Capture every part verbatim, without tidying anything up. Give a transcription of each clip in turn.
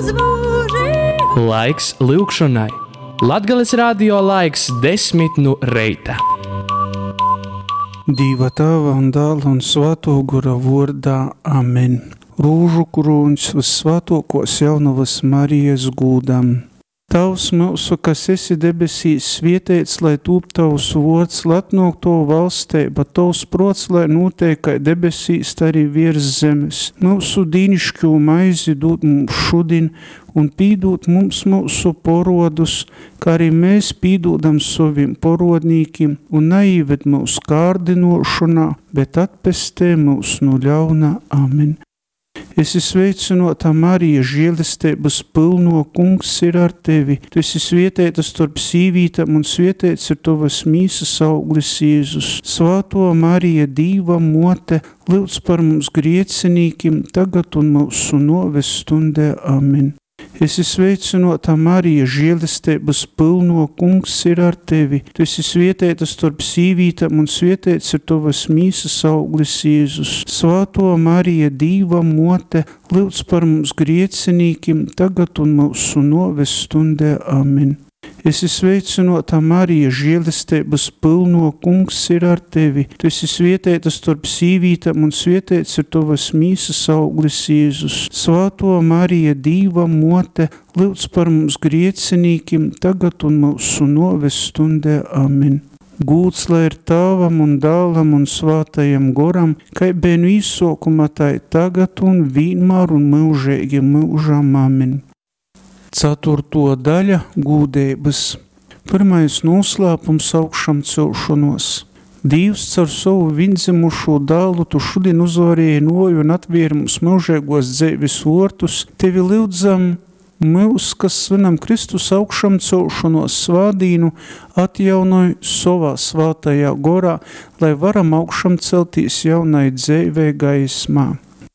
uz mūžību. Laiks lūgšanai. Latgales radio laiks desmit no reita. Dieva Tēva un Dēla un Svēto Gara vārdā. Amen. Rūžu krūņus visvētākos jaunavas Marijas gūdam. Tavs mūsu, kas esi debesīs, svētīts, lai tūp tavs vārds, lai atnāk to valstība, tavs prots, lai notiek kā debesīs, tā arī virs zemes. Mūsu dīnišķo maizi dod mums šodien, un pīdot mums mūsu porodus, kā arī mēs pīdodam saviem porodnīkiem, un neīved mūs kārdinošanā, bet atpestē mūs no ļauna. Amen. Esi sveicinota Marija, žēlastības pilno, Kungs ir ar tevi. Tu esi svētīta starp sīvītām un svētīts ir tavas mīsas auglis Jēzus. Svētā Marija, Dieva mote, lūdz par mums griecinīkiem, tagad un mūsu noves stundē. Amen. Esi sveicinota Marija, žēlastības pilno, Kungs ir ar tevi. Tu esi svētīta starp sīvītām un svētīts ir tavas mīsas auglis Jēzus. Svētā Marija, Dieva mote, lūdz par mums griecinīkiem, tagad un mūsu noves stundē. Amen. Esi sveicinota Marija, žēlastības pilno, Kungs ir ar tevi. Tu esi svētīta starp sīvītām un svētīts ir tavas mīsas auglis Jēzus. Svētā Marija, Dieva mote, lūdz par mums griecinīkiem, tagad un mūsu noves stundē. Amen. Gūts lai ir Tēvam un Dēlam un Svētajam Garam, kai biju izsākumā, tai tagad un vienmēr un mūžīgi mūžam. Amen. Ceturto daļa gūdības. Pirmais noslēpums augšām celšanos. Dievs caur savu viendzimušo dēlu tu šodien uzvarēji noju un atvēri mums mūžīgos dzīves vārtus. Tevi lūdzam, mūs, kas svinam Kristus augšām celšanos svādīnu, atjaunoju savā svētajā gorā, lai varam augšām celtīs jaunai dzīvei gaismā.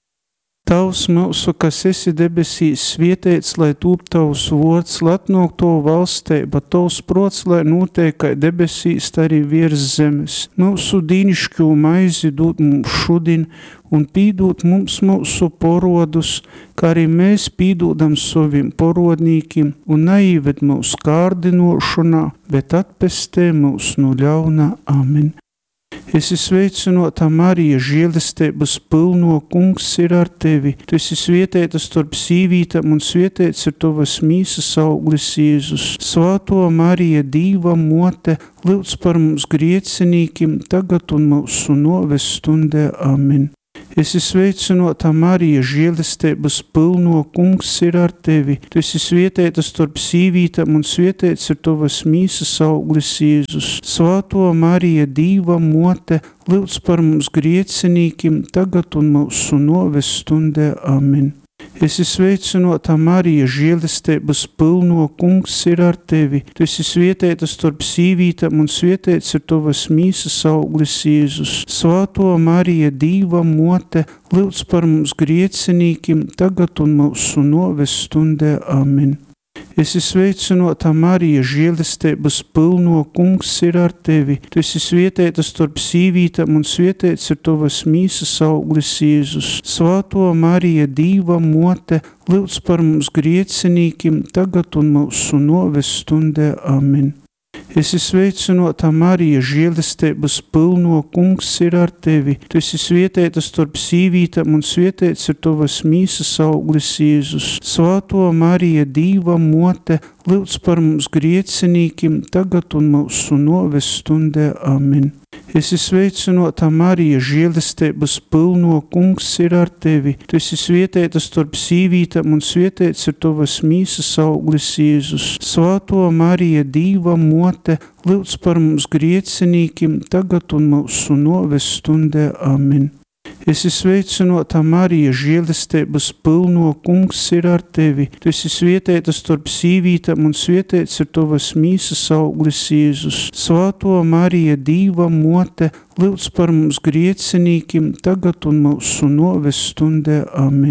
Tavs mūsu, kas esi debesīs, svētīts, lai tūp tavs vārds, lai atnāk to valstība, tavs prots, lai notiek kā debesīs, tā arī virs zemes. Mūsu dīnišķo maizi dod mums šodien, un pīdot mums mūsu porodus, kā arī mēs pīdodam saviem porodnīkiem, un neīved mūs kārdinošanā, bet atpestē mūs no ļauna. Amen. Esi sveicinota Marija, žēlastības pilno, Kungs ir ar tevi. Tu esi svētīta starp sīvītām un svētīts ir tavas mīsas auglis Jēzus. Svētā Marija, Dieva mote, lūdz par mums griecinīkiem, tagad un mūsu noves stundē. Amen. Esi sveicinota Marija, žēlastības pilno, Kungs ir ar tevi. Tu esi svētīta starp sīvītām un svētīts ir tavas mīsas auglis Jēzus. Svētā Marija, Dieva mote, lūdz par mums griecinīkiem, tagad un mūsu noves stundē. Amen. Esi sveicinota Marija, žēlastības pilno, Kungs ir ar tevi. Tu esi svētīta starp sīvītām un svētīts ir tavas mīsas auglis Jēzus. Svētā Marija, Dieva mote, lūdz par mums griecinīkiem, tagad un mūsu noves stundē. Amen. Esi sveicinota Marija, žēlastības pilno, Kungs ir ar tevi. Tu esi svētīta starp sīvītām un svētīts ir tavas mīsas auglis Jēzus. Svētā Marija, Dieva mote, lūdz par mums griecinīkiem, tagad un mūsu noves stundē. Amen. Esi sveicinota Marija, žēlastības pilno, Kungs ir ar tevi. Tu esi svētīta starp sīvītām un svētīts ir tavas mīsas auglis Jēzus. Svētā Marija, Dieva mote, lūdz par mums griecinīkiem, tagad un mūsu noves stundē. Amen. Esi sveicinota Marija, žēlastības pilno, Kungs ir ar tevi. Tu esi svētīta starp sīvītām un svētīts ir tavas mīsas auglis Jēzus. Svētā Marija, Dieva mote, lūdz par mums griecinīkiem, tagad un mūsu noves stundē. Amen. Esi sveicinota Marija, žēlastības pilno, Kungs ir ar tevi. Tu esi svētīta starp sīvītām un svētīts ir tavas mīsas auglis Jēzus. Svētā Marija, Dieva mote, lūdz par mums griecinīkiem, tagad un mūsu noves stundē. Amen.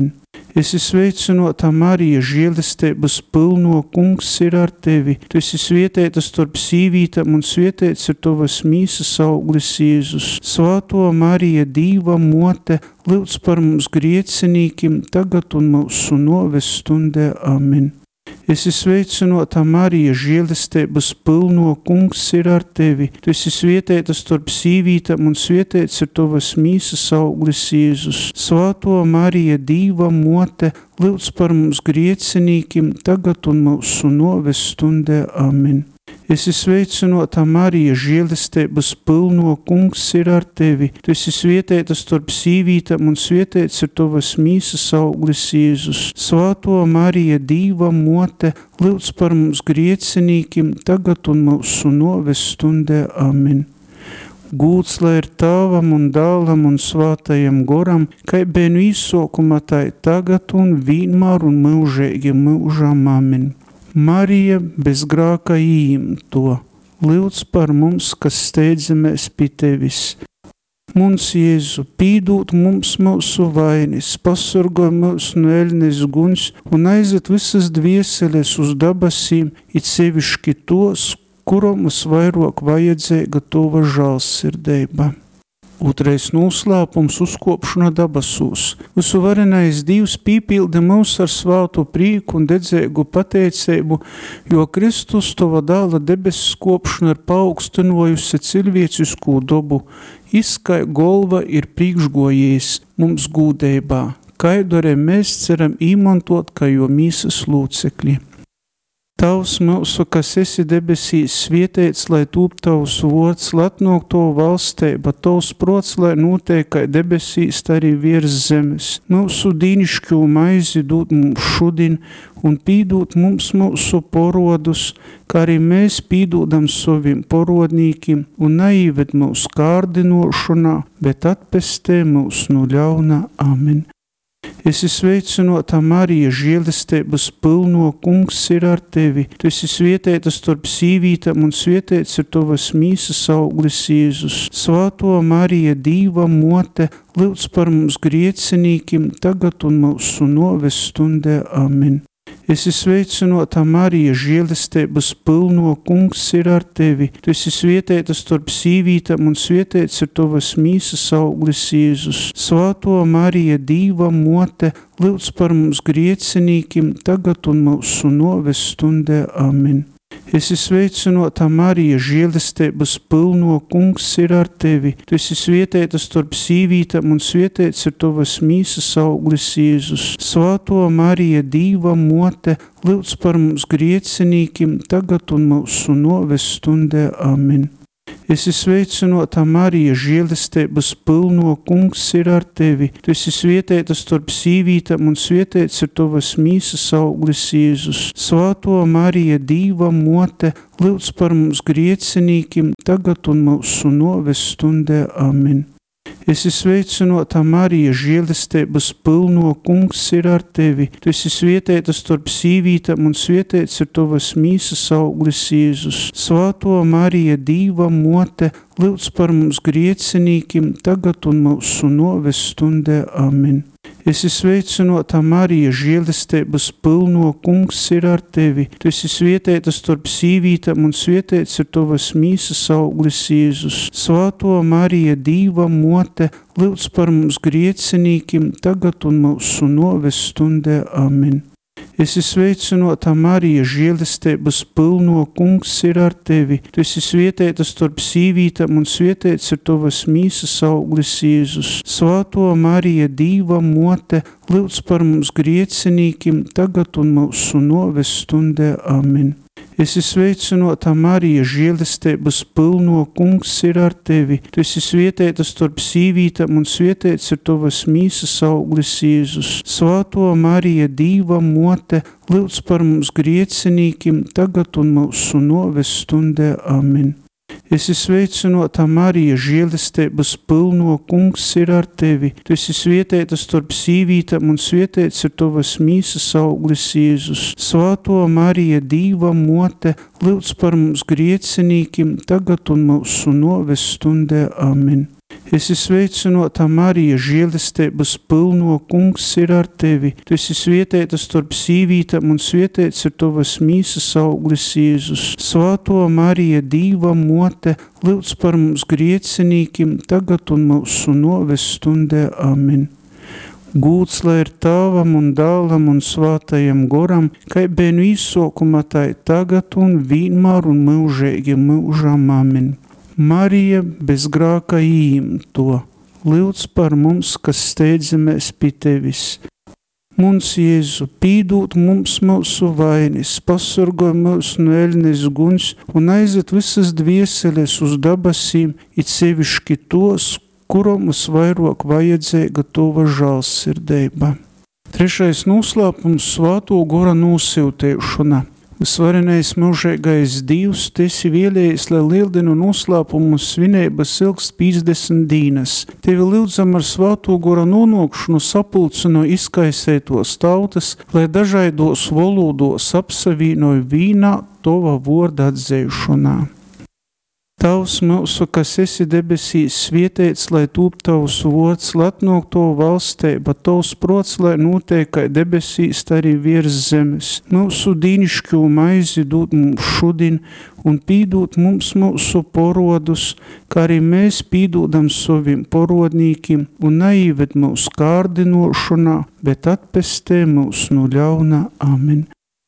Esi sveicinota Marija, žēlistības pilno, Kungs ir ar tevi. Tu esi svētīta starp sīvītēm un svētīts ir tavas mīsas auglis Jēzus. Svāto Marija, Dīva mote, lūdz par mums griecinīkim, tagad un mūsu noves stundē. Amen. Esi sveicinota Marija, žēlistības pilno, Kungs ir ar tevi. Tu esi svētīta starp sīvītēm un svētīts ir tavas mīsas auglis Jēzus. Svāto Marija, Dīva mote, lūdz par mums griecinīkim, tagad un mūsu noves stundē. Amen. Esi sveicinota Marija, žēlistības pilno, Kungs ir ar tevi. Tu esi svētīta starp sīvītēm un svētīts ir tavas mīsas auglis Jēzus. Svāto Marija, Dīva mote, lūdz par mums griecinīkim, tagad un mūsu noves stundē. Amen. Gūts lai ir Tēvam un Dēlam un Svātajam Goram, kai bēnu īsokuma tai tagad un vienmēr un mūžīgi mūžam. Amen. Marija bez grāka īimto, lūdz par mums, kas steidzamies pie tevis. Mums, Jēzu, pīdūt mums mūsu vainis, pasargoj mūs no ēļnes guns un aizved visas dvieseles uz dabasīm, it sevišķi tos, kuram mums vairāk vajadzīga tova žēlsirdība. Otrais noslēpums - uzkopšana dabasūs. Visuvarenais Dievs pīpilda mūs ar svātu prīku un dedzēgu pateiceibu, jo Kristus tova dāla debesis kopšana ir paaugstinojusi cilvēcisku dobu. Izkai golva ir priekšgojējis mums gūdeibā, kaidu arī mēs ceram īmantot, kā jo mīsas lūcekļi. Tavs mūsu, kas esi debesīs, svētīts, lai tūp tavs vārds, lai atnāk tavu valstība, tavs prots, lai notiek kā debesīs, tā arī virs zemes. Mūsu dīnišķo maizi dod mums šodien un pīdot mums mūsu porodus, kā arī mēs pīdodam saviem porodnīkim un neieved mūs kārdinošanā, bet atpestē mūs no ļauna. Amen. Esi sveicinota Marija, žēlistības pilno, Kungs ir ar tevi. Tu esi svētīta starp sīvītēm un svētīts ir tavas mīsas auglis Jēzus. Svāto Marija, Dīva mote, lūdz par mums griecinīkim, tagad un mūsu noves stundē. Amen. Esi sveicinota Marija, žēlistības pilno, Kungs ir ar tevi. Tu esi svētīta starp sīvītēm un svētīts ir tavas mīsas auglis Jēzus. Svāto Marija, Dīva mote, lūdz par mums griecinīkim, tagad un mūsu noves stundē. Amen. Esi sveicinota Marija, žēlistības pilno, Kungs ir ar tevi. Tu esi svētīta starp sīvītēm un svētīts ir tavas mīsas auglis Jēzus. Svāto Marija, Dīva mote, lūdz par mums griecinīkim, tagad un mūsu noves stundē. Amen. Esi sveicinota Marija, žēlistības pilno, Kungs ir ar tevi. Tu esi svētīta starp sīvītēm un svētīts ir tavas mīsas auglis Jēzus. Svāto Marija, Dīva mote, lūdz par mums griecinīkim, tagad un mūsu noves stundē. Amen. Esi sveicinota Marija, žēlistības pilno, Kungs ir ar tevi. Tu esi svētīta starp sīvītēm un svētīts ir tavas mīsas auglis Jēzus. Svāto Marija, Dīva mote, lūdz par mums griecinīkim, tagad un mūsu noves stundē. Amen. Esi sveicinota Marija, žēlistības pilno, Kungs ir ar tevi. Tu esi svētīta starp sīvītēm un svētīts ir tavas mīsas auglis Jēzus. Svāto Marija, Dīva mote, lūdz par mums griecinīkim, tagad un mūsu noves stundē. Amen. Esi sveicinota Marija, žēlistības pilno, Kungs ir ar tevi. Tu esi svētīta starp sīvītēm un svētīts ir tavas mīsas auglis Jēzus. Svāto Marija, Dīva mote, lūdz par mums griecinīkim, tagad un mūsu noves stundē. Amen. Esi sveicinota Marija, žēlistības pilno, Kungs ir ar tevi. Tu esi svētīta starp sīvītēm un svētīts ir tavas mīsas auglis Jēzus. Svāto Marija, Dīva mote, lūdz par mums griecinīkim, tagad un mūsu noves stundē. Amen. Esi sveicinota Marija, žēlistības pilno, Kungs ir ar tevi. Tu esi svētīta starp sīvītēm un svētīts ir tavas mīsas auglis Jēzus. Svāto Marija, Dīva mote, lūdz par mums griecinīkim, tagad un mūsu noves stundē. Amen. Esi sveicinota Marija, žēlistības pilno, Kungs ir ar tevi. Tu esi svētīta starp sīvītēm un svētīts ir tavas mīsas auglis Jēzus. Svāto Marija, Dīva mote, lūdz par mums griecinīkim, tagad un mūsu noves stundē. Amen. Gūts, lai ir Tāvam un Dēlam un Svātajam Goram, kai bēnu izsokuma tai tagad un vienmēr un mūžīgi mūžam. Amen. Marija bez grāka īimto, lūdz par mums, kas steidzamies pie tevis. Mums, Jēzu, pīdūt mums mūsu vainis, pasargoj mūs no eļnes guns un aizet visas dvieseles uz dabasīm, it sevišķi tos, kuram mums vairāk vajadzīga tova žālsirdeiba. Trešais noslēpums – Svāto Gora nosiltēšana. Svarenais mūžīgais Dievs, tu esi vēlējis, lai lieldinu noslēpumu svinības ilgst piecdesmit dienas. Tevi lūdzam ar Svāto Gora nonākšanu sapulcino izkaisētos tautas, lai dažaidos valodos apsavīnoja vīnā tova vorda atzēšanā. Tavs mūsu, kas esi debesīs, svētīts, lai tūp tavs vārds, lai atnāk tavu valstība, tavs prots, lai notiek kā debesīs, tā arī virs zemes. Mūsu dīnišķo maizi dod mums šodien un pīdot mums mūsu porodus, kā arī mēs pīdodam saviem porodnīkim un neīved mūs kārdinošanā, bet atpestē mūs no ļauna. Amen.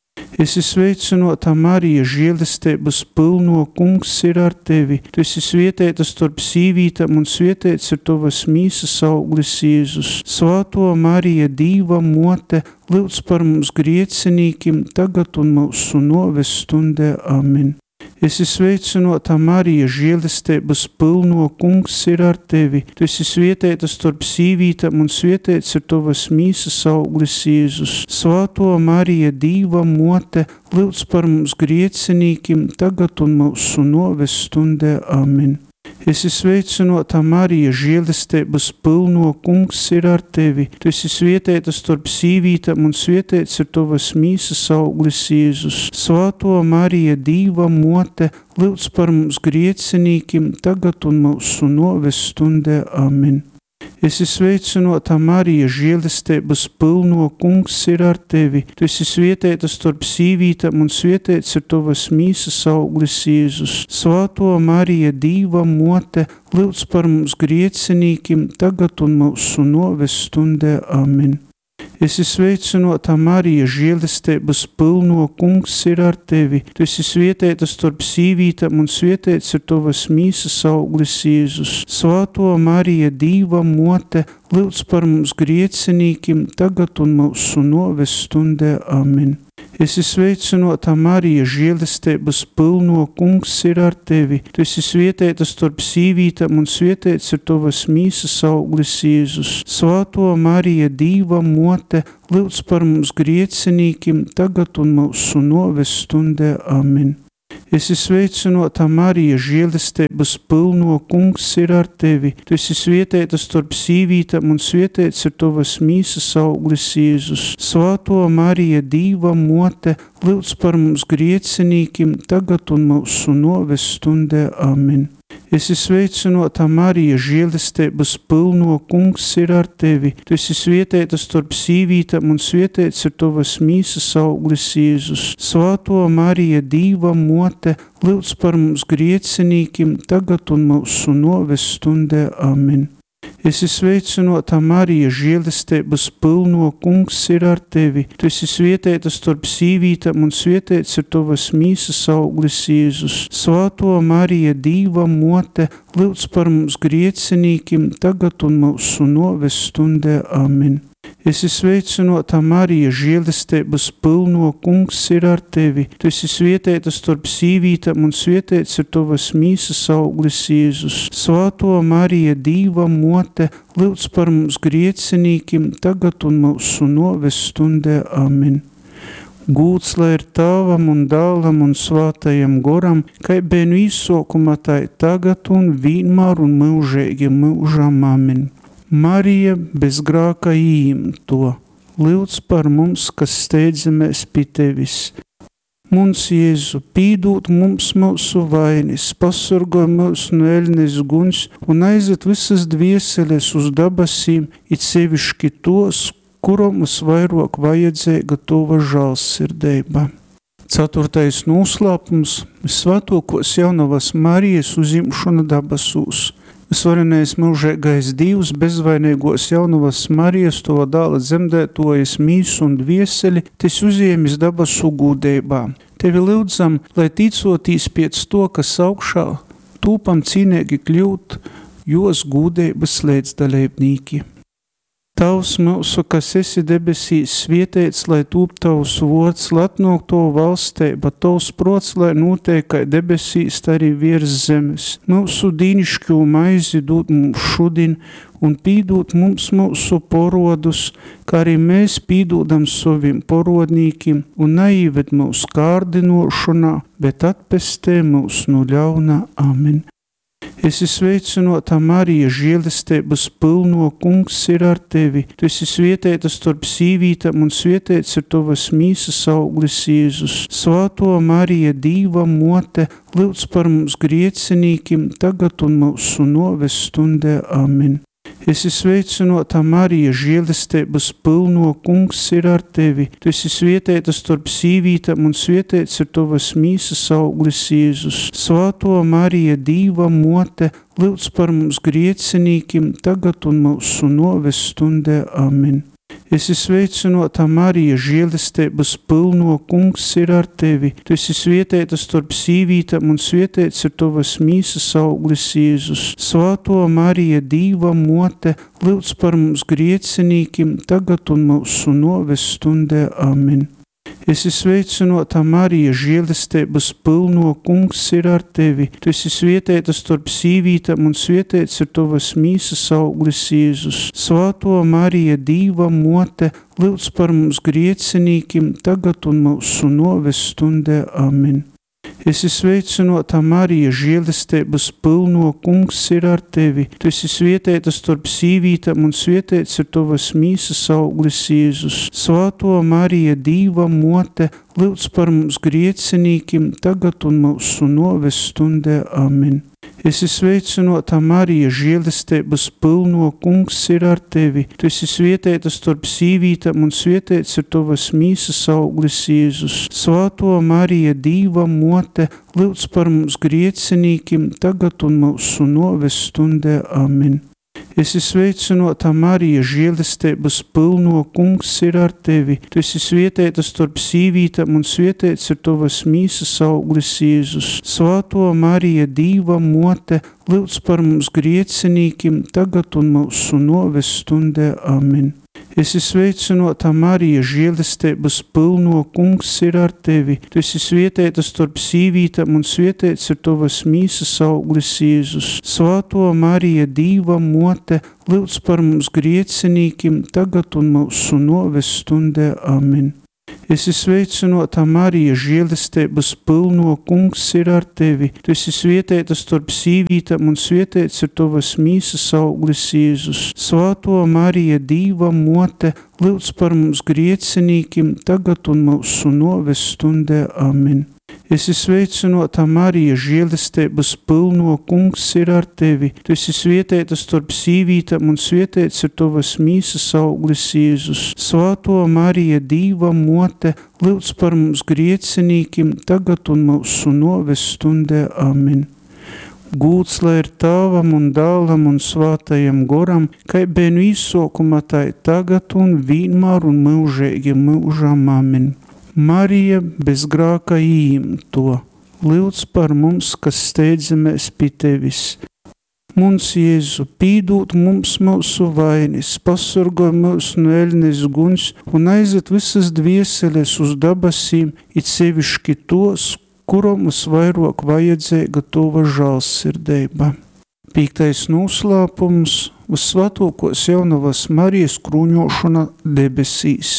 Esi sveicinota Marija, žēlistības pilno, Kungs ir ar tevi. Tu esi svētīta starp sīvītēm un svētīts ir tavas mīsas auglis Jēzus. Svāto Marija, Dīva mote, lūdz par mums griecinīkim, tagad un mūsu noves stundē. Amen. Esi sveicinota Marija, žēlistības pilno, Kungs ir ar tevi. Tu esi svētīta starp sīvītēm un svētīts ir tavas mīsas auglis Jēzus. Svāto Marija, Dīva mote, lūdz par mums griecinīkim, tagad un mūsu noves stundē. Amen. Esi sveicinota Marija, žēlistības pilno, Kungs ir ar tevi. Tu esi svētīta starp sīvītēm un svētīts ir tavas mīsas auglis Jēzus. Svāto Marija, Dīva mote, lūdz par mums griecinīkim, tagad un mūsu noves stundē. Amen. Esi sveicinota Marija, žēlistības pilno, Kungs ir ar tevi. Tu esi svētīta starp sīvītēm un svētīts ir tavas mīsas auglis Jēzus. Svāto Marija, Dīva mote, lūdz par mums griecinīkim, tagad un mūsu noves stundē. Amen. Esi sveicinota Marija, žēlistības pilno, Kungs ir ar tevi. Tu esi svētīta starp sīvītēm un svētīts ir tavas mīsas auglis Jēzus. Svāto Marija, Dīva mote, lūdz par mums griecinīkim, tagad un mūsu noves stundē. Amen. Esi sveicinota Marija, žēlistības pilno, Kungs ir ar tevi. Tu esi svētīta starp sīvītēm un svētīts ir tavas mīsas auglis Jēzus. Svāto Marija, Dīva mote, lūdz par mums griecinīkim, tagad un mūsu noves stundē. Amen. Esi sveicinota Marija, žēlistības pilno, Kungs ir ar tevi. Tu esi svētīta starp sīvītēm un svētīts ir tavas mīsas auglis Jēzus. Svāto Marija, Dīva mote, lūdz par mums griecinīkim, tagad un mūsu noves stundē. Amen. Esi sveicinota Marija, žēlistības pilno, Kungs ir ar tevi. Tu esi svētīta starp sīvītēm un svētīts ir tavas mīsas auglis Jēzus. Svāto Marija, Dīva mote, lūdz par mums griecinīkim, tagad un mūsu noves stundē. Amen. Esi sveicinota Marija, žēlistības pilno, Kungs ir ar tevi. Tu esi svētīta starp sīvītēm un svētīts ir tavas mīsas auglis Jēzus. Svāto Marija, Dīva mote, lūdz par mums griecinīkim, tagad un mūsu noves stundē. Amen. Esi sveicinota Marija, žēlistības pilno, Kungs ir ar tevi. Tu esi svētīta starp sīvītēm un svētīts ir tavas mīsas auglis Jēzus. Svāto Marija, Dīva mote, lūdz par mums griecinīkim, tagad un mūsu noves stundē. Amen. Gūts, lai ir Tāvam un Dēlam un Svātajam Goram, kai bēnu izsokuma tai tagad un vienmēr un mūžīgi mūžam. Amen. Marija bez grāka īimto, lūdz par mums, kas steidzamies pie tevis. Mums, Jēzu, pīdūt mums mūsu vainis, pasargāj mūs no ēļnes guņs un aizved visas dvieseles uz dabasīm, it sevišķi tos, kuram mums vairāk vajadzēja tova žālsirdeiba. Ceturtais noslēpums – Svētokos jaunavas Marijas uzimšana dabasūs. Visvarenais mūžīgais Dievs, bezvainīgos jaunavas Marijas, tova dāla dzemdētojas mīsu un dvieseli, tes uziemis dabasu gūdeibā. Tevi lūdzam, lai ticotīs pēc to, kas augšā, tūpam cīnīgi kļūt, jos gūdeibas līdzdalībnīki. Tavs mūsu, kas esi debesīs, svietēts, lai tūp tavs vārds, lai atnāk to valsteiba, tavs prots, lai notiek kā debesīs, tā arī virs zemes. Mūsu dīnišķo maizi dod mums šodien, un pīdūt mums mūsu porodus, kā arī mēs pīdodam saviem porodnīkim, un neīved mūs kārdinošanā, bet atpestē mūs no ļauna. Amen. Esi sveicinota Marija, žēlistības pilno, Kungs ir ar tevi. Tu esi svietēta starp sīvītam un svietēts ir tavas mīsas auglis Jēzus. Svāto Marija, Dīva mote, lūdz par mums griecinīkim, tagad un mūsu noves stundē. Amen. Esi sveicinota Marija, žēlistības pilno, Kungs ir ar tevi. Tu esi svietēta starp sīvītam un svietēts ir tavas mīsas auglis Jēzus. Svāto Marija, Dīva mote, lūdz par mums griecinīkim, tagad un mūsu noves stundē. Amen. Esi sveicinota Marija, žēlistības pilno, Kungs ir ar tevi. Tu esi svietēta starp sīvītam un svietēts ir tavas mīsas auglis Jēzus. Svāto Marija, Dīva mote, lūdz par mums griecinīkim, tagad un mūsu noves stundē. Amen. Esi sveicinota Marija, žēlistības pilno, Kungs ir ar tevi. Tu esi svietēta starp sīvītam un svietēts ir tavas mīsas auglis Jēzus. Svāto Marija, Dīva mote, lūdz par mums griecinīkim, tagad un mūsu noves stundē. Amen. Esi sveicinota Marija, žēlistības pilno, Kungs ir ar tevi. Tu esi svietēta starp sīvītam un svietēts ir tavas mīsas auglis Jēzus. Svāto Marija, Dīva mote, lūdz par mums griecinīkim, tagad un mūsu noves stundē. Amen. Esi sveicinota Marija, žēlistības pilno, Kungs ir ar tevi. Tu esi svietēta starp sīvītam un svietēts ir tavas mīsas auglis Jēzus. Svāto Marija, Dīva mote, lūdz par mums griecinīkim, tagad un mūsu noves stundē. Amen. Esi sveicinota Marija, žēlistības pilno, Kungs ir ar tevi. Tu esi svietēta starp sīvītam un svietēts ir tavas mīsas auglis Jēzus. Svāto Marija, Dīva mote, lūdz par mums griecinīkim, tagad un mūsu noves stundē. Amen. Esi sveicinota Marija, žēlistības pilno, Kungs ir ar tevi. Tu esi svietēta starp sīvītam un svietēts ir tavas mīsas auglis Jēzus. Svāto Marija, Dīva mote, lūdz par mums griecinīkim, tagad un mūsu noves stundē. Amen. Esi sveicinota Marija, žēlistības pilno, Kungs ir ar tevi. Tu esi svietēta starp sīvītam un svietēts ir tavas mīsas auglis Jēzus. Svāto Marija, Dīva mote, lūdz par mums griecinīkim, tagad un mūsu noves stundē. Amen. Esi sveicinota Marija, žēlistības pilno, Kungs ir ar tevi. Tu esi svietēta starp sīvītam un svietēts ir tavas mīsas auglis Jēzus. Svāto Marija, Dīva mote, lūdz par mums griecinīkim, tagad un mūsu noves stundē. Amen. Gūts lai ir Tēvam un Dēlam un Svētajam Goram, kai bēnu īsākumā tai tagad un vienmēr un mūžīgi mūžam. Amen. Marija bez grāka īimto, lūdz par mums, kas steidzamies pie tevis. Mums, Jēzu, pīdūt mums mūsu vainis, pasargāj mūs no ēļnes guņs un aizved visas dvieseles uz dabasīm, it sevišķi tos, kuram mums vairāk vajadzēja tova žālsirdeiba. Pīktais noslēpums – Visvētākos jaunavas Marijas krūņošana debesīs.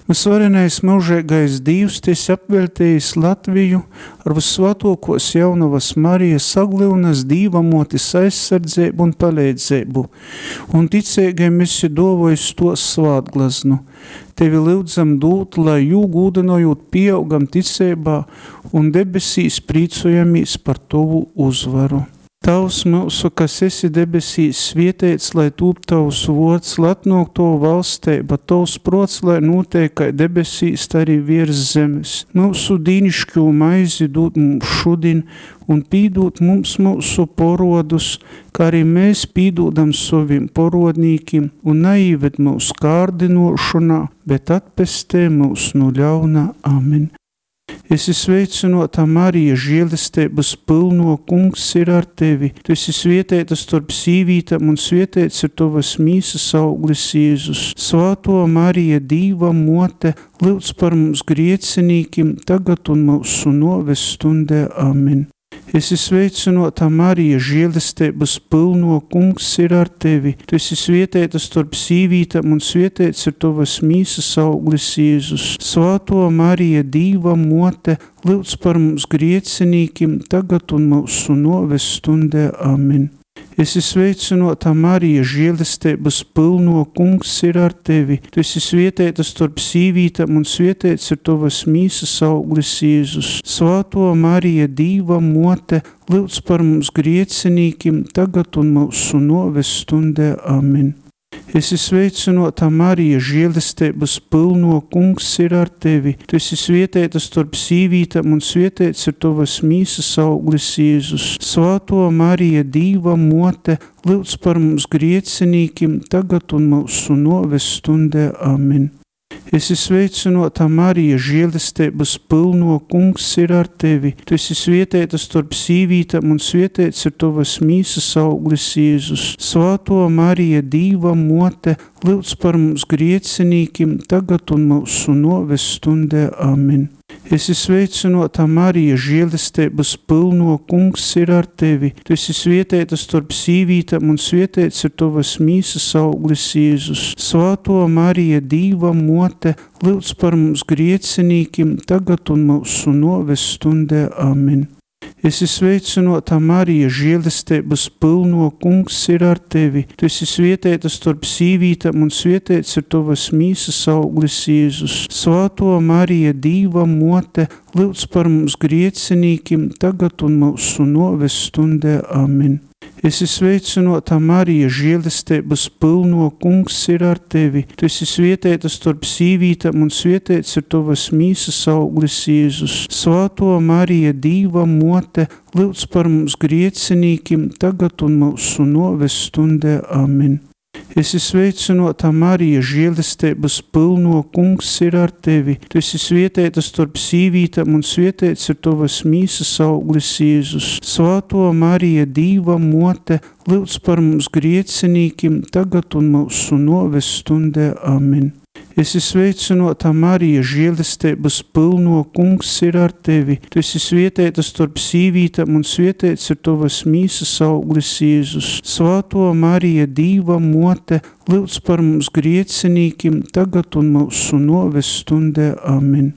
Visvarenais mūžīgais Dievs, ties apveltējis Latviju ar visvētākos jaunavas Marijas saglivnas dīvamotis aizsardzību un palīdzību, un ticīgiem esi dovojis tos svātglaznu. Tevi lūdzam dūt, lai jū gūdanojot pieaugam ticībā un debesīs prīcojamies par Tavu uzvaru. Tavs mūsu, kas esi debesīs, svietēts, lai tūp Tavs vārds, lai atnāk Tavu valstība, Tavs prots, lai notiek kā debesīs, tā arī virs zemes. Mūsu dīnišķo maizi dod mums šodien un pīdot mums mūsu porodus, kā arī mēs pīdodam saviem porodnīkiem, un neieved mūs kārdinošanā, bet atpestē mūs no ļauna. Amen. Esi sveicinota Marija, žēlistības pilno, Kungs ir ar tevi. Tu esi svietēta starp sīvītām un svietēts ir tavas mīsas auglis Jēzus. Svāto Marija, Dīva mote, lūdz par mums griecinīkim, tagad un mūsu noves stundē. Amen. Esi sveicinota Marija, žēlistības pilno, Kungs ir ar tevi. Tu esi svietēta starp sīvītām un svietēts ir tavas mīsas auglis Jēzus. Svāto Marija, Dīva mote, lūdz par mums griecinīkim, tagad un mūsu noves stundē. Amen. Esi sveicinota Marija, žēlistības pilno, Kungs ir ar tevi. Tu esi svietēta starp sīvītām un svietēts ir tavas mīsas auglis Jēzus. Svāto Marija, Dīva mote, lūdz par mums griecinīkim, tagad un mūsu noves stundē. Amen. Esi sveicinota Marija, žēlistības pilno, Kungs ir ar tevi. Tu esi svietēta starp sīvītām un svietēts ir tavas mīsas auglis Jēzus. Svāto Marija, Dīva mote, lūdz par mums griecinīkim, tagad un mūsu noves stundē. Amen. Esi sveicinota Marija, žēlistības pilno, Kungs ir ar tevi. Tu esi svietēta starp sīvītām un svietēts ir tavas mīsas auglis Jēzus. Svāto Marija, Dīva mote, lūdz par mums griecinīkim, tagad un mūsu noves stundē. Amen. Esi sveicinota Marija, žēlistības pilno, Kungs ir ar tevi. Tu esi svietēta starp sīvītām un svietēts ir tavas mīsas auglis Jēzus. Svāto Marija, Dīva mote, lūdz par mums griecinīkim, tagad un mūsu noves stundē. Amen. Esi sveicinota Marija, žēlistības pilno, Kungs ir ar tevi. Tu esi svietēta starp sīvītām un svietēts ir tavas mīsas auglis Jēzus. Svāto Marija, Dīva mote, lūdz par mums griecinīkim, tagad un mūsu noves stundē. Amen. Esi sveicinota Marija, žēlistības pilno, Kungs ir ar tevi. Tu esi svietēta starp sīvītām un svietēts ir tavas mīsas auglis Jēzus. Svāto Marija, Dīva mote, lūdz par mums griecinīkim, tagad un mūsu noves stundē. Amen. Esi sveicinota Marija, žēlistības pilno, Kungs ir ar tevi. Tu esi svietēta starp sīvītām un svietēts ir tavas mīsas auglis Jēzus. Svāto Marija, Dīva mote, lūdz par mums griecinīkim, tagad un mūsu noves stundē. Amen. Esi sveicinota Marija, žēlistības pilno, Kungs ir ar tevi. Tu esi svietēta starp sīvītām un svietēts ir tavas mīsas auglis Jēzus. Svāto Marija, Dīva mote, lūdz par mums griecinīkim, tagad un mūsu noves stundē. Amen.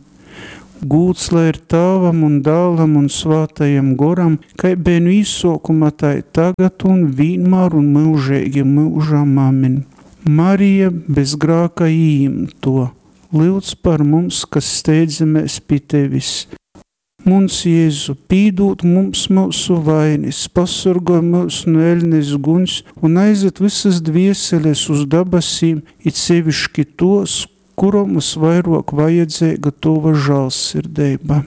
Gūts lai ir Tāvam un Dēlam un Svātajam Goram, kai bēnu īsokuma tai tagad un vienmēr un mūžīgi mūžam. Amen. Marija bez grāka īimto, lūdz par mums, kas steidzamies pie tevis. Mums, Jēzu, pīdūt mums mūsu vainis, pasargāj mūs no ēļnes guņs un aizet visas dvieseles uz dabasīm, it sevišķi tos, kuram mums vairāk vajadzīga tova žēlsirdība.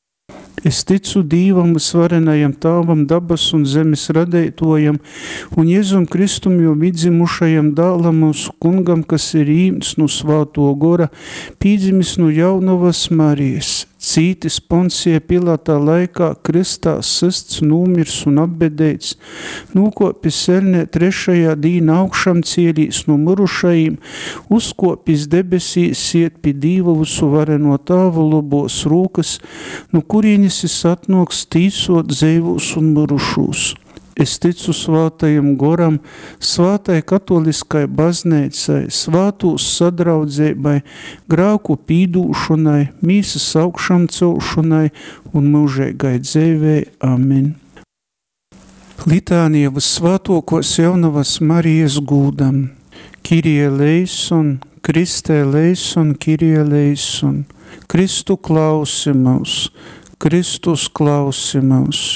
Es ticu Dīvam, visvarenajam Tēvam, dabas un zemes radētojam, un Jēzum Kristum jau vidzimušajam dēlam mūsu kungam, kas ir īmts no Svāto Gora, pīdzimis no jaunavas Marijas, cītis Poncija Pilāta laikā, kristā sists, nūmirs un apbedēts, nūkopis elnē trešajā dīna augšam cielīs no mirušajiem, uzkopis debesīs, iet pie Dīva visu vareno Tēva lobos rūkas, no kurienes es atnoks tīsot dzīvus un mirušūs. Es ticu svātajam goram, svātai katoliskai baznīcai, svātūs sadraudzībai, grāku pīdūšanai, mīsas augšām celšanai un mūžīgai dzīvei. Amen. Litānija vissvātokos jaunavas Marijas gūdam. Kyrie eleison, Kriste eleison, Kyrie eleison. Kristu klausi mūs, Kristus klausi mūs.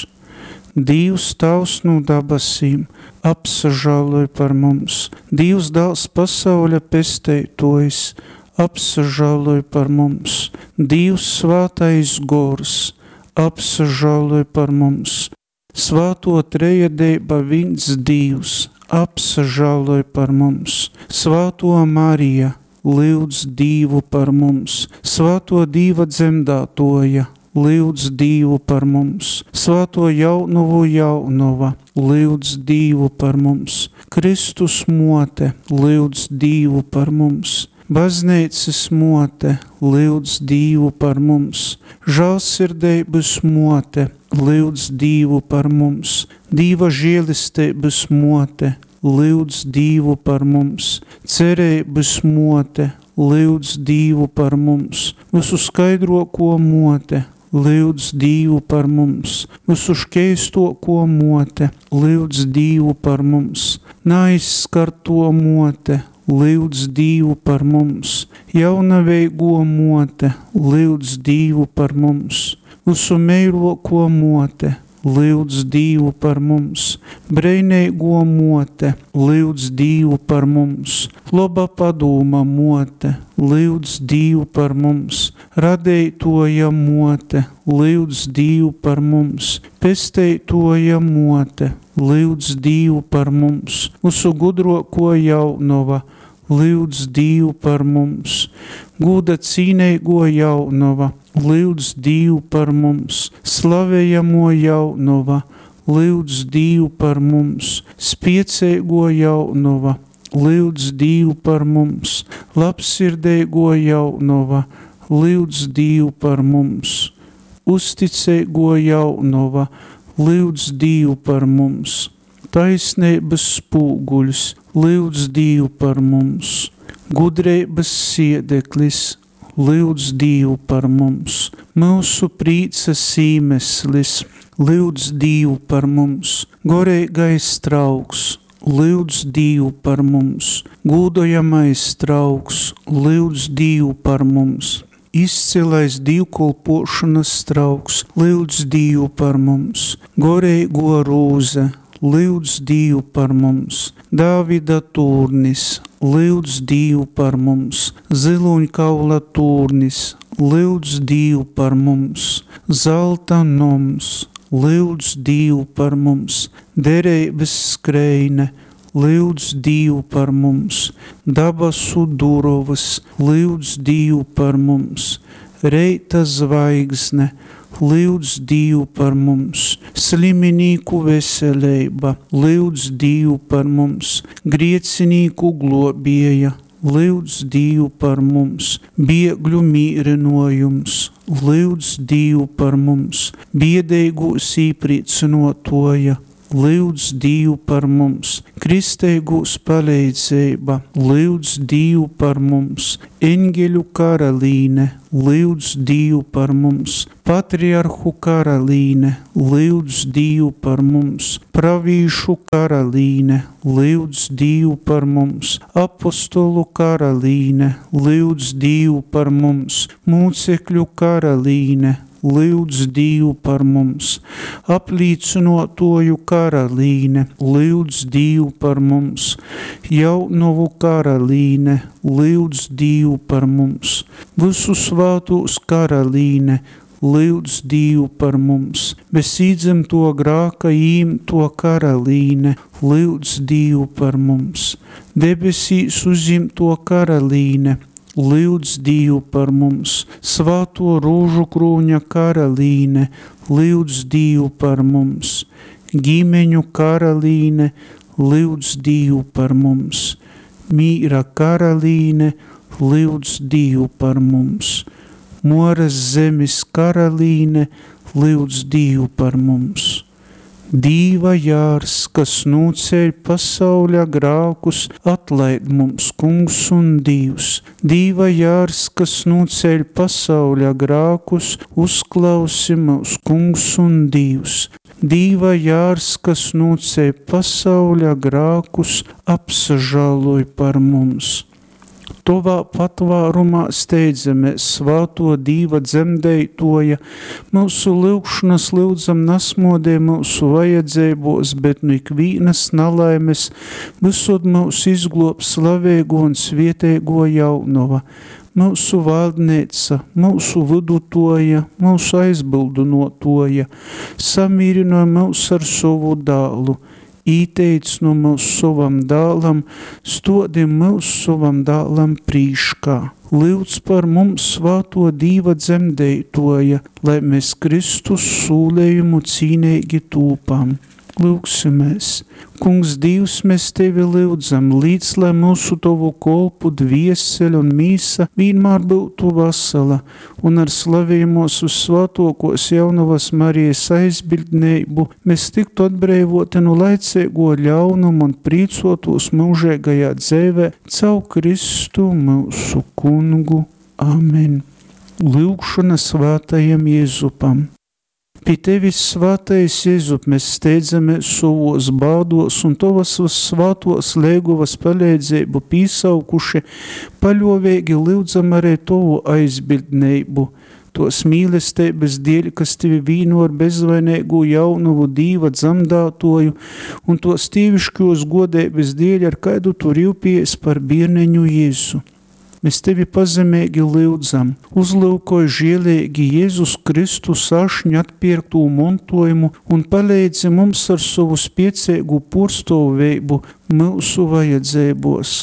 Dievs tavs no dabasīm, apsažāloj par mums. Dievs dāls pasauļa pesteitojs, apsažāloj par mums. Dievs svātais gors, apsažāloj par mums. Svāto trejadeiba viens Dievs, apsažāloj par mums. Svāto Marija, lūdz Dievu par mums. Svāto Dieva dzemdātoja, lūdz Dievu par mums. Svāto jaunovu jaunova, lūdz Dievu par mums. Kristus mote, lūdz Dievu par mums. Baznīcas mote, lūdz Dievu par mums. Žēlsirdības mote, lūdz Dievu par mums. Dieva žēlistības mote, lūdz Dievu par mums. Cerības mote, lūdz Dievu par mums. Visu skaidroko mote, lūdz Dievu par mums. Visu škeistoko mote, lūdz Dievu par mums. Naizskarto mote, lūdz Dievu par mums. Jaunaveigo mote, lūdz Dievu par mums. Visu meiroko mote, lūdz Dievu par mums. Breineigo mote, lūdz Dievu par mums. Loba padūma mote, lūdz Dievu par mums. Radeitoja mote, lūdz Dievu par mums. Pesteitoja mote, lūdz Dievu par mums. Visu gudroko jaunova, lūdz Dievu par mums. Gūda cīneigo jaunova, lūdz Dievu par mums. Slavējamo jaunova, lūdz Dievu par mums. Spieceigo jaunova, lūdz Dievu par mums. Labsirdeigo jaunova, lūdz Dievu par mums. Uzticeigo jaunova, lūdz Dievu par mums. Taisnības spūguļs, lūdz Dievu par mums. Gudreibas siedeklis, lūdz Dievu par mums. Mūsu prīcas īmeslis, lūdz Dievu par mums. Goreigais trauks, lūdz Dievu par mums. Gūdojamais trauks, lūdz Dievu par mums. Izcilais dievkalpošanas trauks, lūdz Dievu par mums. Goreigo rūze, lūdz Dievu par mums. Dāvida tūrnis, lūdz Dievu par mums. Ziluņkaula tūrnis, lūdz Dievu par mums. Zelta noms, lūdz Dievu par mums. Dereibas skreine, lūdz Dievu par mums. Dabasu durovas, lūdz Dievu par mums. Reita zvaigzne, lūdz Dievu par mums. Sliminīku veselība, lūdz Dievu par mums. Griecinīku globieja, lūdz Dievu par mums. Biegļu mīrinojums, lūdz Dievu par mums. Biedeigu sīprīcinotoja, lūdz Dievu par mums. Kristeigus palīdzība, lūdz Dievu par mums. Eņģeļu karalīne, lūdz Dievu par mums. Patriarhu karalīne, lūdz Dievu par mums. Pravīšu karalīne, lūdz Dievu par mums. Apostolu karalīne, lūdz Dievu par mums. Mūcekļu karalīne, lūdz Dievu par mums. Aplīcinotoju karalīne, lūdz Dievu par mums. Jaunovu karalīne, lūdz Dievu par mums. Visu svātūs karalīne, lūdz Dievu par mums. Bez īdzemto grāka īmto karalīne, lūdz Dievu par mums. Debesīs uzimto karalīne, lūdz Dievu par mums. Svāto rūžu krūņa karalīne, lūdz Dievu par mums. Ģimeņu karalīne, lūdz Dievu par mums. Mīra karalīne, lūdz Dievu par mums. Moras zemes karalīne, lūdz Dievu par mums. Dīva jārs, kas nūceļ pasauļa grākus, atlaid mums, kungs un Dievs. Dīva jārs, kas nūceļ pasauļa grākus, uzklausi mūs, kungs un Dievs. Dīva jārs, kas nūceļ pasauļa grākus, apsažāloj par mums. Tovā patvārumā steidzamies svāto Dīva dzemdētoja, mūsu lūgšanas lūdzam nasmodē mūsu vajadzēbos, bet nu ikvīnas nalaimes, visod mūs izglob slavēgo un svietēgo jaunova, mūsu valdneica, mūsu vidutoja, mūsu aizbildunotoja, samīrinoja mūs ar savu dālu, īteic no mūsu savam dālam, stodim mūsu savam dālam prīškā. Lūdz par mums svāto Dīva dzemdētoja, lai mēs Kristus sūlējumu cīnīgi tūpam. Lūksimies. Kungs Dievs, mēs Tevi lūdzam, līdz lai mūsu Tavu kolpu dvieseļu un mīsa vienmēr būtu vasala, un ar slavījumos uz svātokos jaunavas Marijas aizbildneibu mēs tiktu atbrīvoti no laicīgo ļaunumu un prīcotos mūžīgajā dzēvē caur Kristu mūsu kungu. Amen. Lūgšana svātajam Jēzupam. Pie Tevis, svātais Jēzup, mēs steidzamies savos bādos un Tavas svātos lēguvas palīdzību pīsaukuši, paļovīgi lūdzam arī Tavu aizbildneibu, tos mīlestības dēļ, kas Tevi vīno ar bezvainīgu jaunuvu Dīva dzemdētoju, un tos tīviškos godības dēļ, ar kādu Tu rīpējies par bērneņu Jēzu. Mēs Tevi pazemīgi lūdzam, uzlūkoj žielīgi Jēzus Kristus ašņu atpirktu montojumu un palīdzi mums ar savu spiecīgu porstovēbu mūsu vajadzēbos.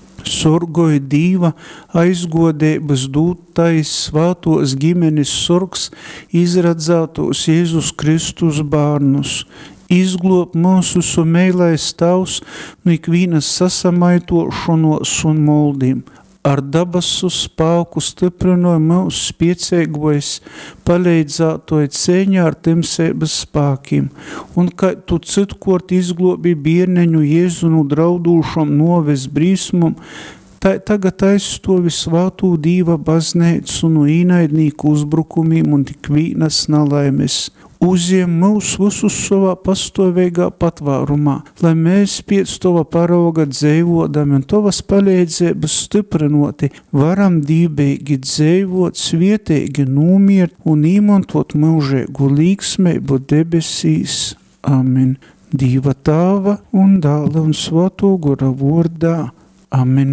Sorgoj Dīva aizgodības dūtais svātos ģimenes sorgs izradzētos Jēzus Kristus bārnus. Izglob mūsu sumeilais tavs no ikvīnas sasamaitošanos un moldīm. Ar dabasu spāku stiprinoja mūsu spiecīgais, palīdzētoja cēņā ar timsības spākiem, un kā Tu citkort izglobi bierneņu Jēzu no draudūšam noves brīsmum, tā tagad aizstovi svātū Dīva bazneicu no īnaidnīku uzbrukumiem un tik vīnas nalaimes. Uziem mūs visus savā pastāvīgā patvārumā, lai mēs pēc Tava parauga dzēvodami un Tavas palīdzības stiprinoti varam dībīgi dzēvot, svietīgi nomiert un īmantot mūžīgu līgsmeibu debesīs. Amen. Dīva Tāva un Dāla un Svētā Gara vārdā. Amen.